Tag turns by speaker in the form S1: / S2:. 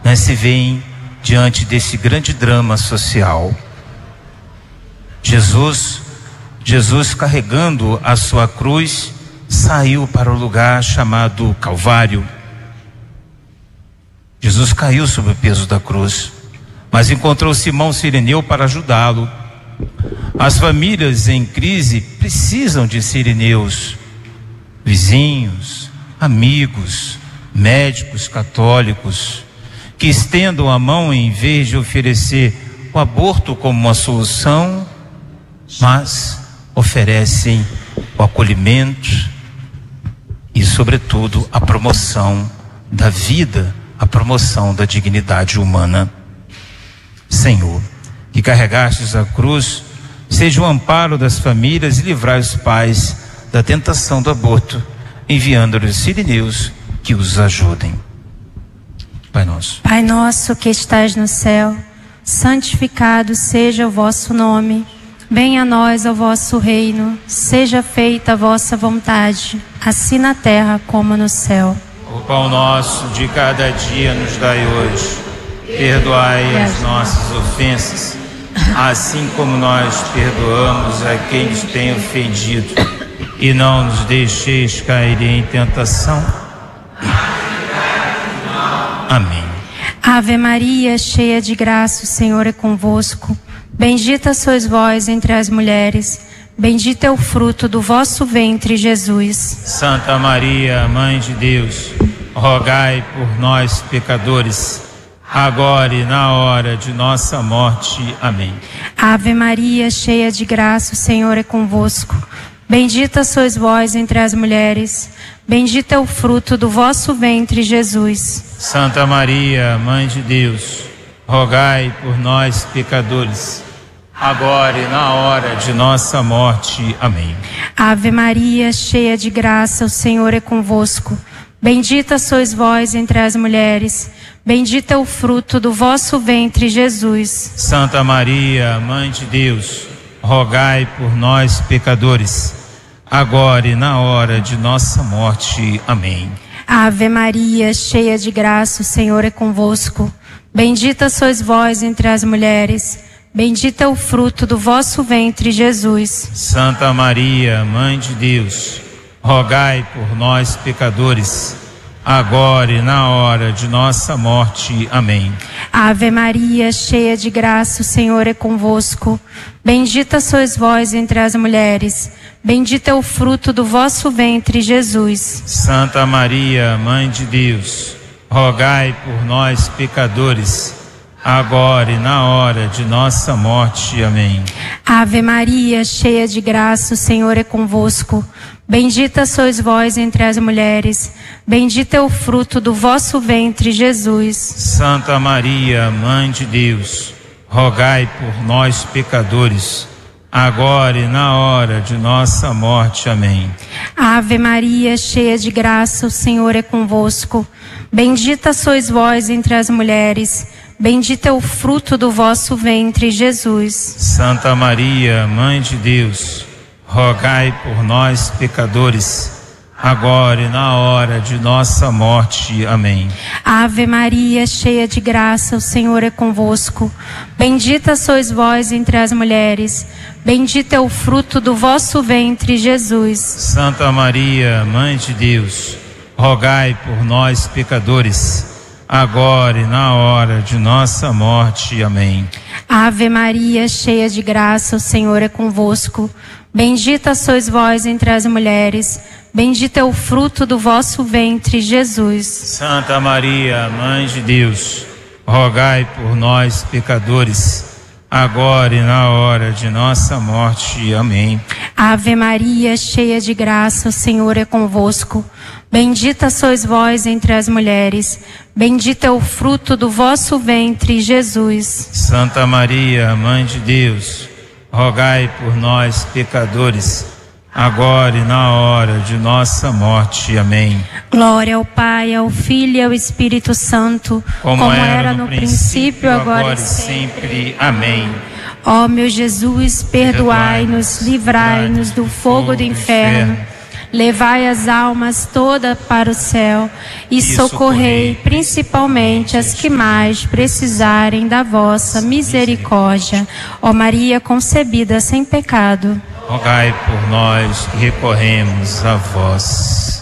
S1: se veem diante desse grande drama social. Jesus carregando a sua cruz, saiu para o lugar chamado Calvário. Jesus caiu sob o peso da cruz, mas encontrou Simão Cireneu para ajudá-lo. As famílias em crise precisam de sireneus, vizinhos, amigos, médicos católicos, que estendam a mão em vez de oferecer o aborto como uma solução, mas oferecem o acolhimento e, sobretudo, a promoção da vida, a promoção da dignidade humana. Senhor, que carregastes a cruz, seja o amparo das famílias e livrai os pais da tentação do aborto, enviando-lhes sireneus que os ajudem. Pai nosso.
S2: Pai nosso que estais no céu, santificado seja o vosso nome. Venha a nós o vosso reino, seja feita a vossa vontade, assim na terra como no céu.
S1: O pão nosso de cada dia nos dai hoje. Perdoai as nossas ofensas, assim como nós perdoamos a quem nos tem ofendido. E não nos deixeis cair em tentação. Amém.
S2: Ave Maria, cheia de graça, o Senhor é convosco. Bendita sois vós entre as mulheres, bendito é o fruto do vosso ventre, Jesus.
S1: Santa Maria, Mãe de Deus, rogai por nós, pecadores, agora e na hora de nossa morte. Amém.
S2: Ave Maria, cheia de graça, o Senhor é convosco. Bendita sois vós entre as mulheres, bendito é o fruto do vosso ventre, Jesus.
S1: Santa Maria, Mãe de Deus, rogai por nós, pecadores, agora e na hora de nossa morte. Amém.
S2: Ave Maria, cheia de graça, o Senhor é convosco. Bendita sois vós entre as mulheres, bendito é o fruto do vosso ventre, Jesus.
S1: Santa Maria, Mãe de Deus, rogai por nós, pecadores, agora e na hora de nossa morte. Amém.
S2: Ave Maria, cheia de graça, o Senhor é convosco. Bendita sois vós entre as mulheres, bendito é o fruto do vosso ventre, Jesus.
S1: Santa Maria, Mãe de Deus, rogai por nós, pecadores, agora e na hora de nossa morte. Amém.
S2: Ave Maria, cheia de graça, o Senhor é convosco. Bendita sois vós entre as mulheres, bendito é o fruto do vosso ventre, Jesus.
S1: Santa Maria, Mãe de Deus, rogai por nós, pecadores, agora e na hora de nossa morte. Amém.
S2: Ave Maria, cheia de graça, o Senhor é convosco. Bendita sois vós entre as mulheres, bendito é o fruto do vosso ventre, Jesus.
S1: Santa Maria, Mãe de Deus, rogai por nós, pecadores, agora e na hora de nossa morte. Amém.
S2: Ave Maria, cheia de graça, o Senhor é convosco. Bendita sois vós entre as mulheres, bendito é o fruto do vosso ventre, Jesus.
S1: Santa Maria, Mãe de Deus, rogai por nós, pecadores, agora e na hora de nossa morte. Amém.
S2: Ave Maria, cheia de graça, o Senhor é convosco. Bendita sois vós entre as mulheres, bendito é o fruto do vosso ventre, Jesus.
S1: Santa Maria, Mãe de Deus, rogai por nós, pecadores, agora e na hora de nossa morte. Amém.
S2: Ave Maria, cheia de graça, o Senhor é convosco. Bendita sois vós entre as mulheres, bendito é o fruto do vosso ventre, Jesus.
S1: Santa Maria, Mãe de Deus, rogai por nós, pecadores, agora e na hora de nossa morte. Amém.
S2: Ave Maria, cheia de graça, o Senhor é convosco. Bendita sois vós entre as mulheres, bendito é o fruto do vosso ventre, Jesus.
S1: Santa Maria, Mãe de Deus, rogai por nós, pecadores, agora e na hora de nossa morte. Amém.
S2: Glória ao Pai, ao Filho e ao Espírito Santo,
S1: como era no princípio, agora e sempre. Amém.
S2: Ó meu Jesus, perdoai-nos, livrai-nos do fogo do inferno, levai as almas todas para o céu e socorrei principalmente as que mais precisarem da vossa misericórdia. Ó Maria concebida sem pecado,
S1: rogai por nós que recorremos a vós.